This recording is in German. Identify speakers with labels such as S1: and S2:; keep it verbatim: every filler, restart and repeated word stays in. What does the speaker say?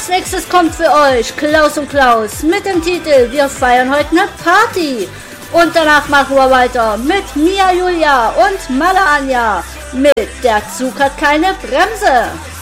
S1: Als nächstes kommt für euch Klaus und Klaus mit dem Titel Wir feiern heute eine Party. Und danach machen wir weiter mit Mia Julia und Mala Anja mit Der Zug hat keine Bremse.